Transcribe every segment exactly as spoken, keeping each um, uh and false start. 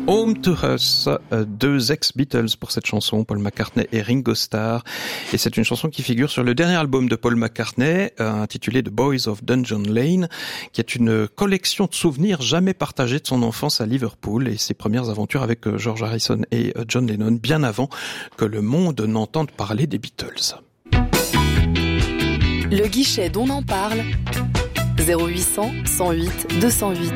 Home to Us, deux ex-Beatles pour cette chanson, Paul McCartney et Ringo Starr. Et c'est une chanson qui figure sur le dernier album de Paul McCartney, euh, intitulé The Boys of Dungeon Lane, qui est une collection de souvenirs jamais partagés de son enfance à Liverpool et ses premières aventures avec euh, George Harrison et euh, John Lennon, bien avant que le monde n'entende parler des Beatles. Le guichet d'On en parle, zéro huit cent, cent huit, deux cent huit.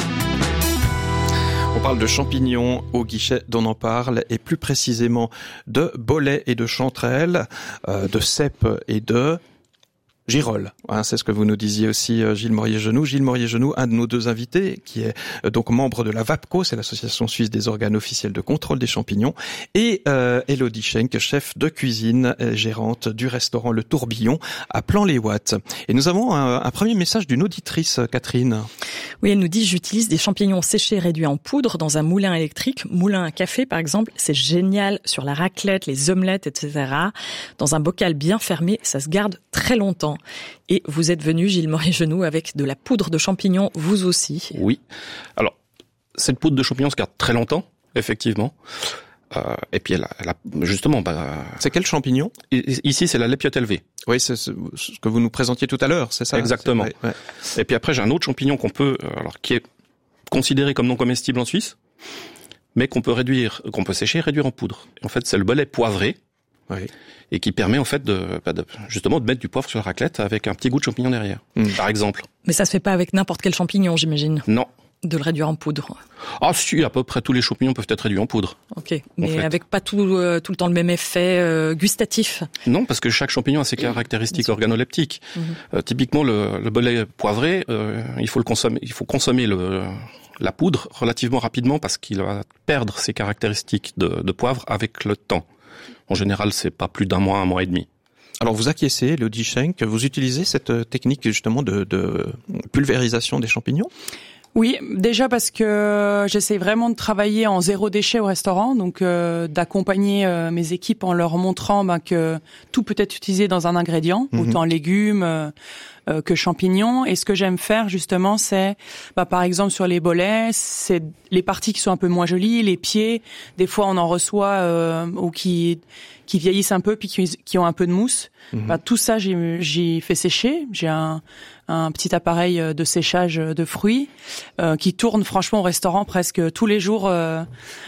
On parle de champignons au guichet d'On en parle et plus précisément de bolets et de chanterelles, euh, de cèpes et de girolles. Hein, c'est ce que vous nous disiez aussi, euh, Gilles Morier-Genoux. Gilles Morier-Genoux, un de nos deux invités, qui est euh, donc membre de la VAPCO, c'est l'association suisse des organes officiels de contrôle des champignons, et euh, Élodie Schenk, chef de cuisine, euh, gérante du restaurant Le Tourbillon à Plan-les-Ouates. Et nous avons un, un premier message d'une auditrice, Catherine. Oui, elle nous dit « J'utilise des champignons séchés réduits en poudre dans un moulin électrique, moulin à café par exemple. C'est génial sur la raclette, les omelettes, et cetera. Dans un bocal bien fermé, ça se garde très longtemps. » Et vous êtes venu, Gilles Morier-Genoux, avec de la poudre de champignons, vous aussi. Oui. Alors, cette poudre de champignons se garde très longtemps, effectivement. Euh, et puis, elle a, elle a justement... Bah, c'est quel champignon ? Ici, c'est la lépiote élevée. Oui, c'est ce que vous nous présentiez tout à l'heure, c'est ça ? Exactement. C'est, ouais, ouais. Et puis après, j'ai un autre champignon qu'on peut... alors qui est considéré comme non comestible en Suisse, mais qu'on peut réduire, qu'on peut sécher et réduire en poudre. Et en fait, c'est le bolet poivré. Oui. Et qui permet en fait de, de justement de mettre du poivre sur la raclette avec un petit goût de champignon derrière, mmh. par exemple. Mais ça se fait pas avec n'importe quel champignon, j'imagine. Non. De le réduire en poudre. Ah si, à peu près tous les champignons peuvent être réduits en poudre. Ok, mais avec pas tout, euh, tout le temps le même effet euh, gustatif. Non, parce que chaque champignon a ses caractéristiques mmh. organoleptiques. Mmh. Euh, typiquement, le, le bolet poivré, euh, il faut le consommer, il faut consommer le, la poudre relativement rapidement parce qu'il va perdre ses caractéristiques de, de poivre avec le temps. En général, c'est pas plus d'un mois, un mois et demi. Alors vous acquiescez, Élodie Schenk, vous utilisez cette technique justement de, de pulvérisation des champignons ? Oui, déjà parce que j'essaie vraiment de travailler en zéro déchet au restaurant, donc euh, d'accompagner euh, mes équipes en leur montrant ben, que tout peut être utilisé dans un ingrédient, mmh. autant légumes euh, euh, que champignons. Et ce que j'aime faire justement, c'est, bah, par exemple sur les bolets, c'est les parties qui sont un peu moins jolies, les pieds. Des fois, on en reçoit euh, ou qui qui vieillissent un peu puis qui, qui ont un peu de mousse. Mmh. Bah, tout ça, j'ai, j'ai fait sécher. J'ai un un petit appareil de séchage de fruits euh, qui tourne franchement au restaurant presque tous les jours. Euh,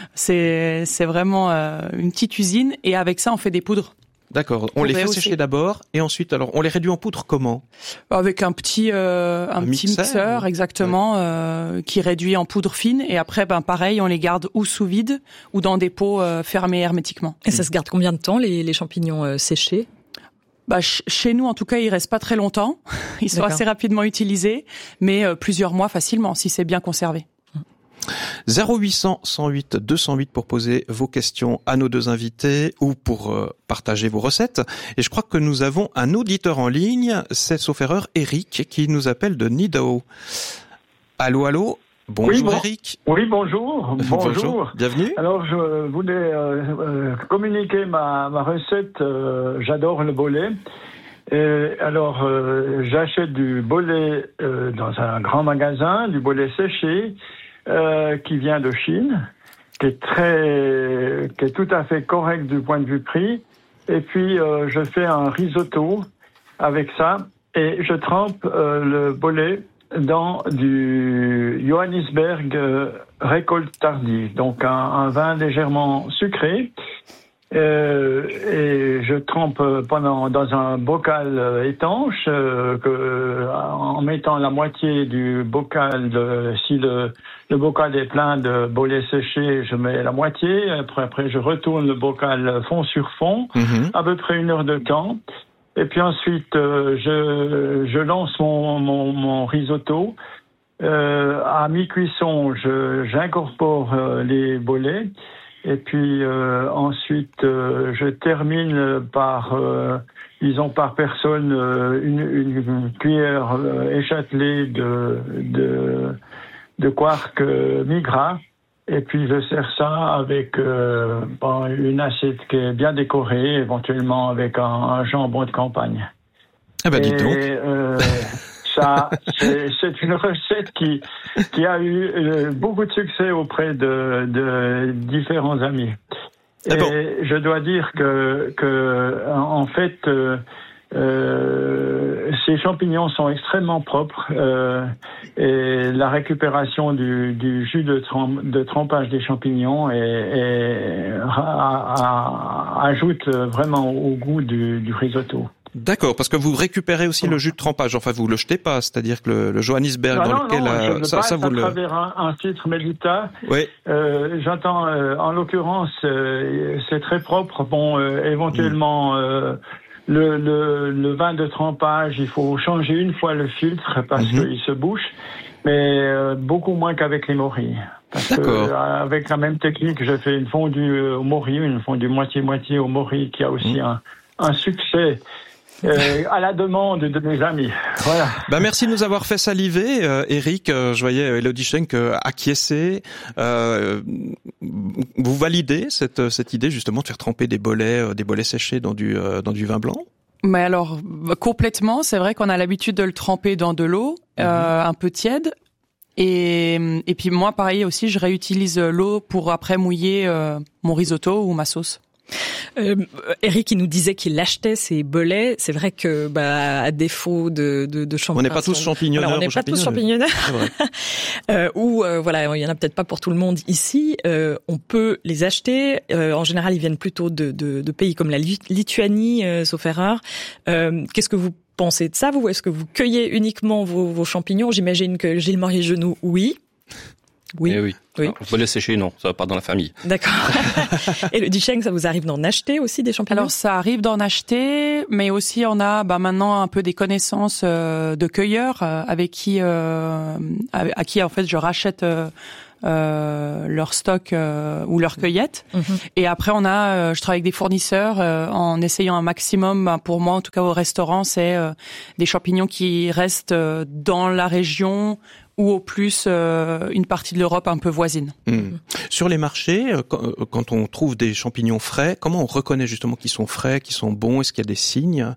c'est c'est vraiment euh, une petite usine et avec ça on fait des poudres. D'accord. On les fait aussi sécher d'abord et ensuite alors on les réduit en poudre comment ? Avec un petit euh, un, un petit mixeur, mixeur exactement ouais. euh, qui réduit en poudre fine et après ben pareil on les garde ou sous vide ou dans des pots euh, fermés hermétiquement. Et ça se garde combien de temps les les champignons euh, séchés ? Bah, ch- chez nous, en tout cas, ils restent pas très longtemps. Ils sont D'accord. assez rapidement utilisés, mais euh, plusieurs mois facilement, si c'est bien conservé. zéro huit cent, cent huit, deux cent huit pour poser vos questions à nos deux invités ou pour euh, partager vos recettes. Et je crois que nous avons un auditeur en ligne, c'est sauf erreur Eric, qui nous appelle de Nidau. Allô, allô ? Bonjour oui, bon, Eric. Oui, bonjour. Bonjour. Bonjour. Bienvenue. Alors, je voulais euh, euh, communiquer ma, ma recette. Euh, j'adore le bolet. Et alors, euh, j'achète du bolet euh, dans un grand magasin, du bolet séché euh, qui vient de Chine, qui est très, qui est tout à fait correct du point de vue prix. Et puis, euh, je fais un risotto avec ça et je trempe euh, le bolet dans du Johannisberg euh, récolte tardive, donc un, un vin légèrement sucré. Euh, et je trempe pendant dans un bocal euh, étanche euh, que, en mettant la moitié du bocal de, si le, le bocal est plein de bolets séchés, je mets la moitié. Après, après je retourne le bocal fond sur fond, mm-hmm. à peu près une heure de temps. Et puis ensuite, euh, je, je lance mon, mon, mon risotto. Euh, à mi-cuisson, je, j'incorpore euh, les bolets. Et puis euh, ensuite, euh, je termine par, euh, disons par personne, euh, une, une cuillère euh, échatelée de, de, de quark euh, mi-gras. Et puis je sers ça avec euh, bon, une assiette qui est bien décorée, éventuellement avec un, un jambon de campagne. Ah bah dites donc. Euh, Ça, c'est, c'est une recette qui, qui a eu euh, beaucoup de succès auprès de, de différents amis. Ah et bon. je dois dire que, que en fait, euh, euh, ces champignons sont extrêmement propres euh, et la récupération du, du jus de, trem, de trempage des champignons est, est, a, a, ajoute vraiment au goût du, du risotto. D'accord, parce que vous récupérez aussi le jus de trempage. Enfin, vous le jetez pas, c'est-à-dire que le, le Johannisberg non, dans non, lequel non, euh, je ça, passe ça vous à le. travers un, un filtre Melita. Oui. Euh, j'entends, euh, en l'occurrence, euh, c'est très propre. Bon, euh, éventuellement, euh, le, le, le vin de trempage, il faut changer une fois le filtre parce mm-hmm. qu'il se bouche, mais euh, beaucoup moins qu'avec les morilles. Parce D'accord. que, euh, avec la même technique, je fais une fondue au morille, une fondue moitié-moitié au morille qui a aussi mm. un, un succès. Euh, à la demande de mes amis. Voilà. Bah merci de nous avoir fait saliver, euh, Eric. Euh, je voyais Elodie Schenk euh, acquiescer. Euh, vous validez cette cette idée justement de faire tremper des bolets, euh, des bolets séchés dans du euh, dans du vin blanc? Mais alors complètement. C'est vrai qu'on a l'habitude de le tremper dans de l'eau, mmh. euh, un peu tiède. Et et puis moi, pareil aussi, je réutilise l'eau pour après mouiller euh, mon risotto ou ma sauce. Euh, Eric, il nous disait qu'il achetait ses bolets. C'est vrai que, bah, à défaut de, de, de champignons, on n'est pas tous champignonneurs. Voilà, on n'est pas tous champignonneurs. euh, ou euh, voilà, il y en a peut-être pas pour tout le monde ici. Euh, on peut les acheter. Euh, en général, ils viennent plutôt de, de, de pays comme la Lituanie, euh, sauf erreur. Euh, qu'est-ce que vous pensez de ça, vous? Est-ce que vous cueillez uniquement vos, vos champignons? J'imagine que Gilles Morier-Genoux, oui. Oui. Eh oui. oui. Vous les sécher, non, ça va pas dans la famille. D'accord. Et le Dicheng, ça vous arrive d'en acheter aussi des champignons? Alors ça arrive d'en acheter, mais aussi on a bah, maintenant un peu des connaissances euh, de cueilleurs euh, avec qui euh, à qui en fait je rachète euh, euh, leur stock euh, ou leur cueillette. Mm-hmm. Et après on a, euh, je travaille avec des fournisseurs euh, en essayant un maximum. Bah, pour moi, en tout cas au restaurant, c'est euh, des champignons qui restent euh, dans la région ou au plus euh, une partie de l'Europe un peu voisine. Mmh. Sur les marchés, quand, quand on trouve des champignons frais, comment on reconnaît justement qu'ils sont frais, qu'ils sont bons? Est-ce qu'il y a des signes?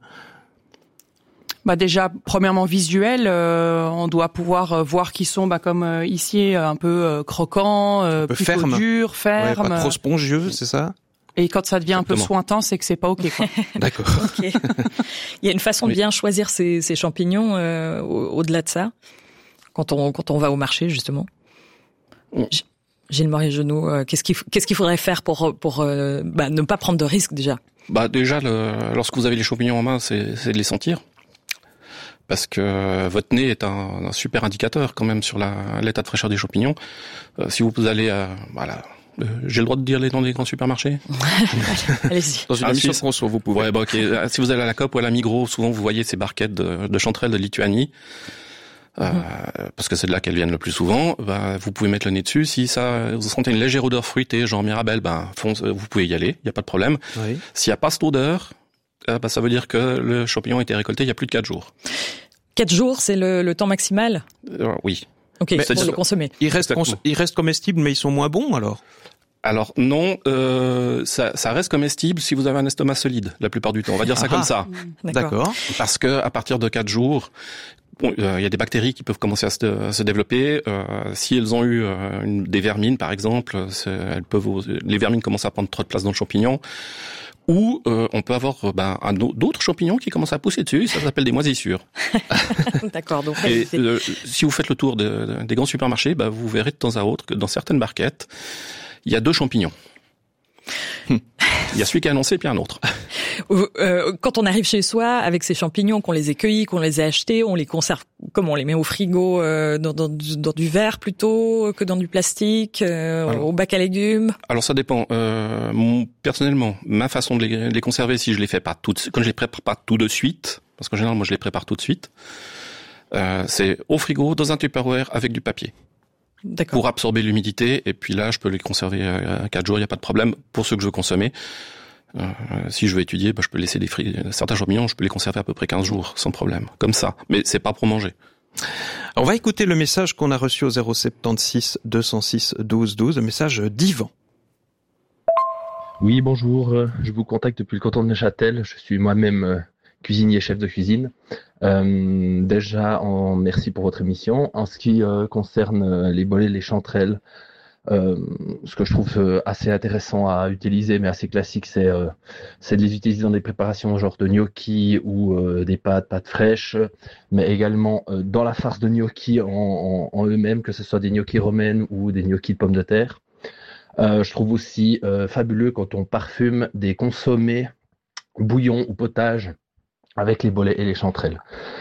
Bah déjà, premièrement visuel, euh, on doit pouvoir voir qu'ils sont, bah comme euh, ici, un peu euh, croquants, euh, un peu plutôt ferme. durs, fermes. Ouais, pas trop spongieux, c'est ça? Et quand ça devient Exactement. un peu sointant, c'est que c'est pas ok, quoi. D'accord. Okay. Il y a une façon oui. de bien choisir ces, ces champignons euh, au-delà de ça. Quand on quand on va au marché justement. Mm. Gilles Morier-Genoux, euh, qu'est-ce qu'il qu'est-ce qu'il faudrait faire pour pour euh, bah, ne pas prendre de risques déjà? Bah déjà, le, lorsque vous avez les champignons en main, c'est c'est de les sentir, parce que votre nez est un, un super indicateur quand même sur la l'état de fraîcheur des champignons. Euh, si vous allez à voilà. Euh, j'ai le droit de dire les noms des grands supermarchés? Allez-y. Dans une émission conso, vous pouvez. Ouais, bah, ok. Si vous allez à la Coop ou à la Migros, souvent vous voyez ces barquettes de, de chanterelles de Lituanie. Euh, mmh. Parce que c'est de là qu'elles viennent le plus souvent. Bah, vous pouvez mettre le nez dessus. Si ça, vous sentez une légère odeur fruitée, genre Mirabelle, ben, fonce, vous pouvez y aller. Il y a pas de problème. Oui. S'il y a pas cette odeur, euh, bah, ça veut dire que le champignon a été récolté il y a plus de quatre jours. Quatre jours, c'est le, le temps maximal? Euh, oui. Ok, mais pour le consommer. Ils restent, cons- ils restent comestibles, mais ils sont moins bons alors? Alors non, euh, ça, ça reste comestible si vous avez un estomac solide, la plupart du temps. On va dire ça ah, comme ça. D'accord. D'accord. Parce que à partir de quatre jours, bon, il euh, y a des bactéries qui peuvent commencer à se, à se développer. Euh, si elles ont eu euh, une, des vermines, par exemple, elles peuvent, les vermines commencent à prendre trop de place dans le champignon. Ou euh, on peut avoir ben, un, d'autres champignons qui commencent à pousser dessus, ça s'appelle des moisissures. D'accord. Donc et euh, si vous faites le tour de, de, des grands supermarchés, ben, vous verrez de temps à autre que dans certaines barquettes, il y a deux champignons. Il y a celui qui est annoncé et puis un autre. Euh, quand on arrive chez soi avec ces champignons, qu'on les ait cueillis, qu'on les ait achetés, on les conserve comment? On les met au frigo euh, dans, dans, dans du verre plutôt que dans du plastique, euh, alors, au bac à légumes? Alors ça dépend. Euh, mon, personnellement, ma façon de les, de les conserver, si je les fais pas tout, quand je les prépare pas tout de suite, parce qu'en général moi je les prépare tout de suite, euh, c'est au frigo dans un Tupperware avec du papier. D'accord. Pour absorber l'humidité, et puis là, je peux les conserver à quatre jours, il n'y a pas de problème. Pour ceux que je veux consommer, euh, si je veux étudier, bah, je peux laisser des fruits, certains champignons, je peux les conserver à peu près quinze jours, sans problème, comme ça. Mais c'est pas pour manger. On va écouter le message qu'on a reçu au zéro sept six deux zéro six douze douze, le message d'Yvan. Oui, bonjour, je vous contacte depuis le canton de Neuchâtel. Je suis moi-même cuisinier chef de cuisine. Euh, déjà, en, merci pour votre émission. En ce qui euh, concerne euh, les bolets, les chanterelles, euh, ce que je trouve euh, assez intéressant à utiliser, mais assez classique, c'est euh, c'est de les utiliser dans des préparations genre de gnocchi ou euh, des pâtes, pâtes fraîches, mais également euh, dans la farce de gnocchi en, en, en eux-mêmes, que ce soit des gnocchis romaines ou des gnocchis de pommes de terre. Euh, je trouve aussi euh, fabuleux quand on parfume des consommés, bouillons ou potages avec les bolets et les chanterelles.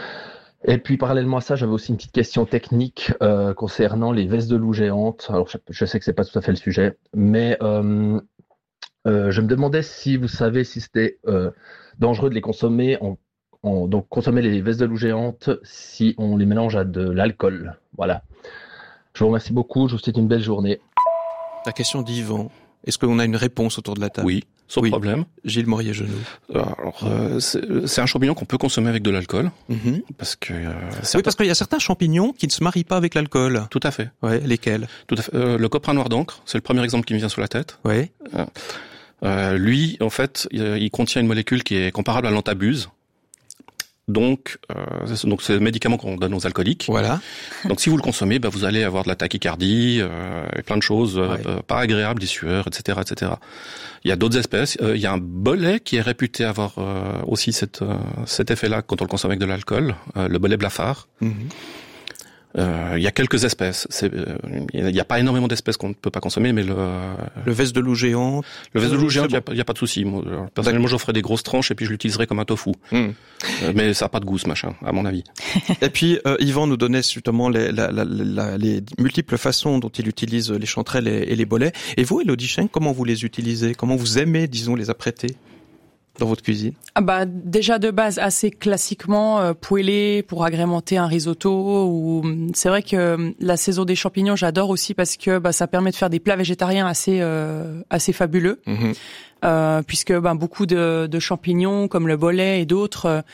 Et puis parallèlement à ça, j'avais aussi une petite question technique euh, concernant les vestes de loup géantes. Alors je, je sais que c'est pas tout à fait le sujet, mais euh, euh, je me demandais si vous savez si c'était euh, dangereux de les consommer, en, en, donc consommer les vestes de loup géantes si on les mélange à de l'alcool. Voilà. Je vous remercie beaucoup. Je vous souhaite une belle journée. La question d'Yvan. Est-ce qu'on a une réponse autour de la table? Oui, sans oui. problème. Gilles Morier-Genoux. Alors, euh, c'est, c'est un champignon qu'on peut consommer avec de l'alcool, mm-hmm. parce que. Euh, certains... Oui, parce qu'il y a certains champignons qui ne se marient pas avec l'alcool. Tout à fait. Ouais, lesquels? Tout à fait. Euh, le coprin noir d'encre, c'est le premier exemple qui me vient sous la tête. Oui. Euh, euh, lui, en fait, il, il contient une molécule qui est comparable à l'antabuse. Donc, euh, donc c'est le médicament qu'on donne aux alcooliques. Voilà. Donc, si vous le consommez, bah, vous allez avoir de la tachycardie, euh, et plein de choses euh, ouais. pas agréables, des sueurs, et cetera, et cetera. Il y a d'autres espèces. Euh, il y a un bolet qui est réputé avoir euh, aussi cette, euh, cet effet-là quand on le consomme avec de l'alcool, euh, le bolet blafard. Mm-hmm. Euh, il y a quelques espèces. C'est, euh, il n'y a pas énormément d'espèces qu'on ne peut pas consommer, mais le le veste de loup géant. Le veste de loup géant, il bon. n'y a, a pas de souci. Moi, personnellement, j'en ferai des grosses tranches et puis je l'utiliserai comme un tofu. Mm. Euh, mais ça n'a pas de goût, ce machin, à mon avis. Et puis euh, Yvan nous donnait justement les, la, la, la, les multiples façons dont il utilise les chanterelles et, et les bolets. Et vous, Élodie Schenk, comment vous les utilisez? Comment vous aimez, disons, les apprêter dans votre cuisine? Ah bah déjà de base assez classiquement euh, poêlé pour agrémenter un risotto, ou c'est vrai que euh, la saison des champignons j'adore aussi parce que bah ça permet de faire des plats végétariens assez euh, assez fabuleux. Mmh. Euh, puisque ben beaucoup de, de champignons comme le bolet et d'autres